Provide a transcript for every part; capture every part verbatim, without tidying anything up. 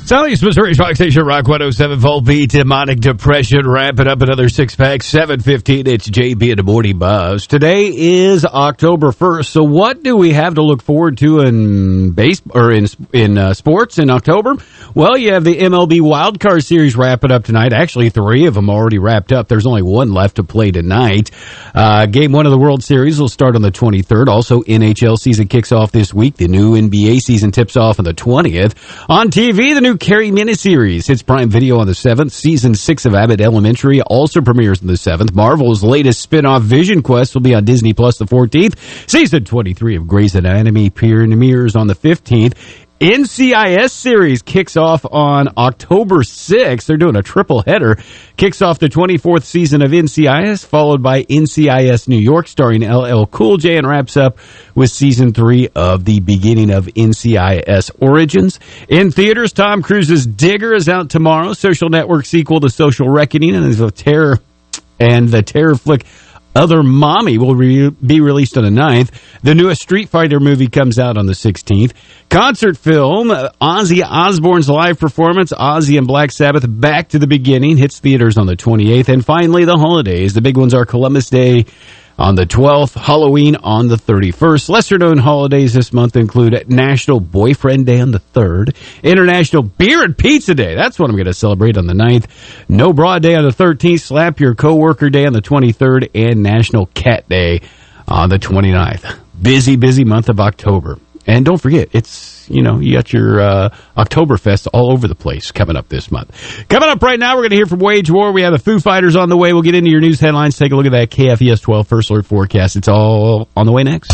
Southeast Missouri's Rock Station, Rock one oh seven, Volbeat, Demonic Depression, wrapping up another six-pack, seven fifteen, it's J B in the Morning Buzz. Today is October first, so what do we have to look forward to in base or in in uh, sports in October? Well, you have the M L B Wild Card Series wrapping up tonight. Actually, three of them already wrapped up. There's only one left to play tonight. Uh, game one of the World Series will start on the twenty-third. Also, N H L season kicks off this week. The new N B A season tips off on the twentieth. On T V, the new Carrie miniseries hits Prime Video on the seventh. Season six of Abbott Elementary also premieres on the seventh. Marvel's latest spin-off Vision Quest will be on Disney Plus the fourteenth. Season twenty-three of Grey's Anatomy premieres on the fifteenth. N C I S series kicks off on October sixth. They're doing a triple header. Kicks off the twenty-fourth season of N C I S, followed by N C I S New York starring L L Cool J, and wraps up with season three of the beginning of N C I S Origins. In theaters, Tom Cruise's Digger is out tomorrow. Social Network sequel to Social Reckoning and the terror and the terror flick Other Mommy will re- be released on the ninth. The newest Street Fighter movie comes out on the sixteenth. Concert film, uh, Ozzy Osbourne's live performance, Ozzy and Black Sabbath, Back to the Beginning, hits theaters on the twenty-eighth. And finally, the holidays. The big ones are Columbus Day on the twelfth, Halloween on the thirty-first. Lesser-known holidays this month include National Boyfriend Day on the third, International Beer and Pizza Day. That's what I'm going to celebrate on the ninth. No Bra Day on the thirteenth, Slap Your Coworker Day on the twenty-third, and National Cat Day on the twenty-ninth. Busy, busy month of October. And don't forget, it's, you know, you got your uh, Oktoberfest all over the place coming up this month. Coming up right now, we're going to hear from Wage War. We have the Foo Fighters on the way. We'll get into your news headlines. Take a look at that K F E S twelve First Alert forecast. It's all on the way next.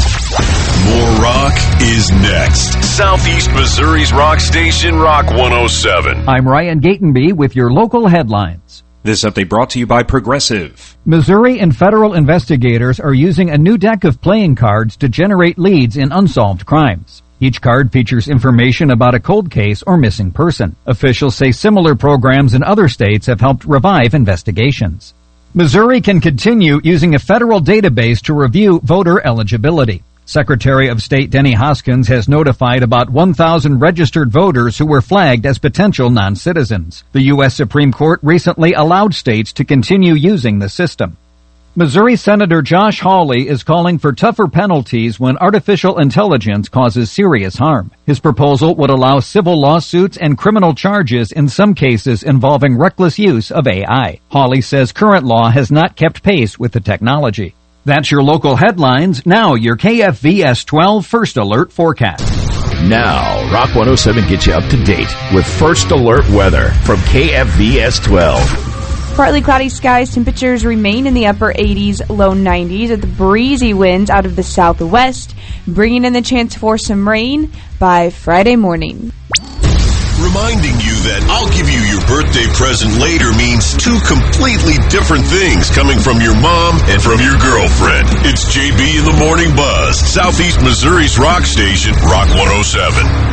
More rock is next. Southeast Missouri's rock station, Rock one oh seven. I'm Ryan Gatenby with your local headlines. This update brought to you by Progressive. Missouri and federal investigators are using a new deck of playing cards to generate leads in unsolved crimes. Each card features information about a cold case or missing person. Officials say similar programs in other states have helped revive investigations. Missouri can continue using a federal database to review voter eligibility. Secretary of State Denny Hoskins has notified about one thousand registered voters who were flagged as potential non-citizens. The U S Supreme Court recently allowed states to continue using the system. Missouri Senator Josh Hawley is calling for tougher penalties when artificial intelligence causes serious harm. His proposal would allow civil lawsuits and criminal charges in some cases involving reckless use of A I. Hawley says current law has not kept pace with the technology. That's your local headlines. Now your K F V S twelve First Alert forecast. Now, Rock one oh seven gets you up to date with First Alert weather from K F V S twelve. Partly cloudy skies, temperatures remain in the upper eighties, low nineties, with the breezy winds out of the southwest, bringing in the chance for some rain by Friday morning. Reminding you that I'll give you your birthday present later means two completely different things coming from your mom and from your girlfriend. It's J B in the Morning Buzz, Southeast Missouri's rock station, Rock one oh seven.